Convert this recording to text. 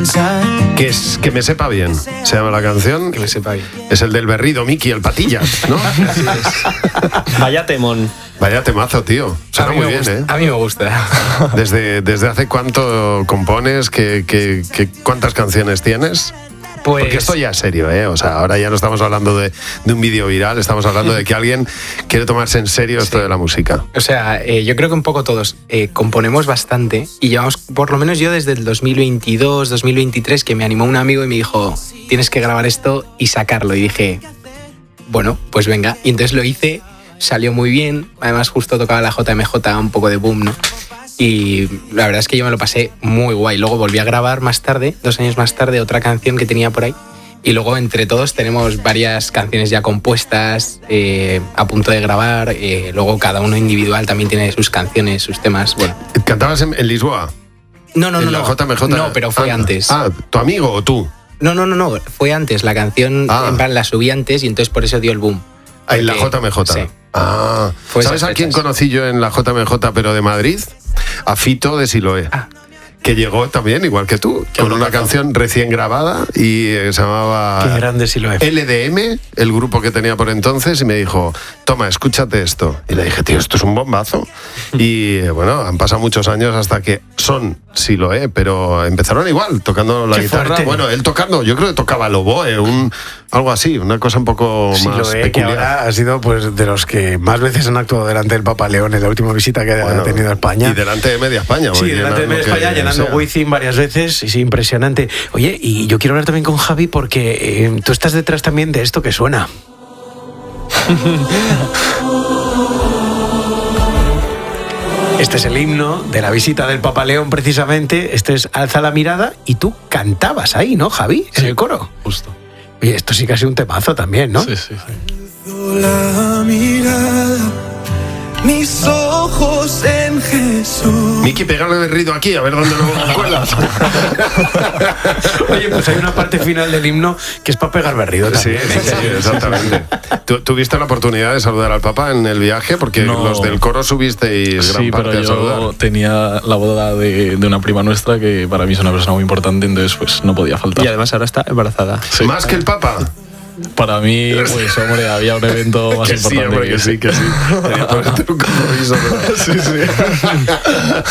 pensar. Que me sepa bien, se llama la canción. Que me sepa bien. Es el del berrido, Miki, el Patillas, ¿no? Así es. Vaya temón. Vaya temazo, tío. Suena muy bien, ¿eh? A mí me gusta. ¿Desde hace cuánto compones? ¿Cuántas canciones tienes? Pues, Porque esto ya es serio, ¿eh? O sea, ahora ya no estamos hablando de un vídeo viral, estamos hablando de que alguien quiere tomarse en serio esto de la música. O sea, yo creo que un poco todos componemos bastante y llevamos, por lo menos yo desde el 2022, 2023, que me animó un amigo y me dijo, tienes que grabar esto y sacarlo. Y dije, bueno, pues venga. Y entonces lo hice, salió muy bien. Además, justo tocaba la JMJ, un poco de boom, ¿no? Y la verdad es que yo me lo pasé muy guay. Luego volví a grabar más tarde, 2 años más tarde, otra canción que tenía por ahí. Y luego entre todos tenemos varias canciones ya compuestas, a punto de grabar. Luego cada uno individual también tiene sus canciones, sus temas. Bueno. ¿Cantabas en Lisboa? No. ¿En la JMJ? No, pero fue antes. ¿Tu amigo o tú? No. Fue antes. La canción en plan, la subí antes y entonces por eso dio el boom. En la JMJ. Sí. ¿Sabes a quién conocí yo en la JMJ, pero de Madrid? A Fito de Siloé. Que llegó también, igual que tú, con una canción recién grabada y se llamaba... Qué grande Siloé. LDM, el grupo que tenía por entonces, y me dijo, toma, escúchate esto. Y le dije, tío, esto es un bombazo. Y bueno, han pasado muchos años hasta que son Siloé, pero empezaron igual, tocando la guitarra. Fuerte. Bueno, él tocando, yo creo que tocaba el oboe, algo así, una cosa un poco más Siloé, que peculiar. ahora ha sido pues de los que más veces han actuado delante del Papa León en la última visita que ha tenido a España. Y delante de media España. Sí, delante de media España, llenando Wizzing varias veces, sí, impresionante. Oye, y yo quiero hablar también con Javi porque tú estás detrás también de esto que suena. Este es el himno de la visita del Papa León, precisamente. Este es Alza la mirada y tú cantabas ahí, ¿no, Javi? En el coro. Justo. Oye, esto sí que ha sido un temazo también, ¿no? Sí. La mirada, mis ojos en Jesús. Miki, pégale berrido aquí, a ver dónde lo cuelas. Oye, pues hay una parte final del himno que es para pegar berrido también. Sí, exactamente. ¿Tuviste la oportunidad de saludar al Papa en el viaje? Porque No. los del coro subisteis gran parte a saludar. Yo tenía la boda de una prima nuestra que para mí es una persona muy importante, entonces pues no podía faltar. Y además ahora está embarazada. Sí. ¿Más que el Papa? Para mí, pues hombre, había un evento más Que importante. sí, hombre, que sí. Tenía que ponerte un compromiso. Pero...